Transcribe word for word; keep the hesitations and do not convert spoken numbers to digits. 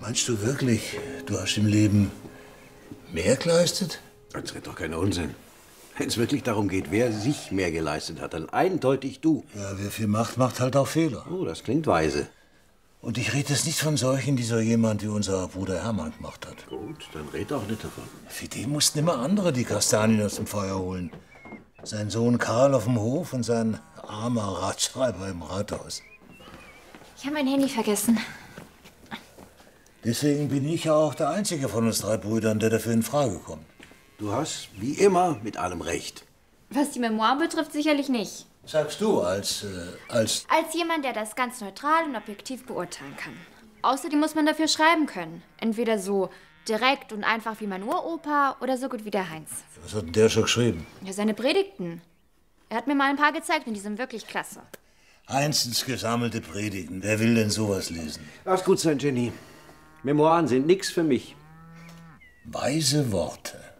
Meinst du wirklich, du hast im Leben mehr geleistet? Das ist doch kein Unsinn. Wenn es wirklich darum geht, wer sich mehr geleistet hat, dann eindeutig du. Ja, wer viel macht, macht halt auch Fehler. Oh, das klingt weise. Und ich rede jetzt nicht von solchen, die so jemand wie unser Bruder Hermann gemacht hat. Gut, dann red auch nicht davon. Für den mussten immer andere die Kastanien aus dem Feuer holen. Sein Sohn Karl auf dem Hof und sein armer Ratschreiber im Rathaus. Ich habe mein Handy vergessen. Deswegen bin ich ja auch der Einzige von uns drei Brüdern, der dafür in Frage kommt. Du hast, wie immer, mit allem recht. Was die Memoiren betrifft, sicherlich nicht. Sagst du, als, äh, als... Als jemand, der das ganz neutral und objektiv beurteilen kann. Außerdem muss man dafür schreiben können. Entweder so direkt und einfach wie mein Uropa oder so gut wie der Heinz. Was hat denn der schon geschrieben? Ja, seine Predigten. Er hat mir mal ein paar gezeigt und die sind wirklich klasse. Einstens gesammelte Predigten. Wer will denn sowas lesen? Lass gut sein, Jenny. Memoiren sind nix für mich. Weise Worte.